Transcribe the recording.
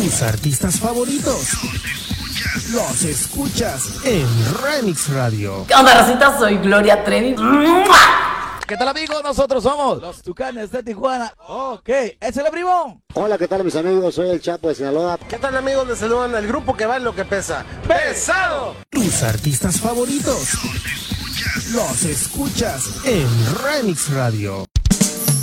Tus artistas favoritos los escuchas en Remix Radio. ¿Qué onda, racita? Soy Gloria Trevi. ¿Qué tal, amigos? Nosotros somos los Tucanes de Tijuana. Ok, ¿es el primo? Hola, ¿qué tal, mis amigos? Soy el Chapo de Sinaloa. ¿Qué tal, amigos? Les saludan al grupo que va en lo que pesa. ¡Pesado! Tus artistas favoritos los escuchas en Remix Radio.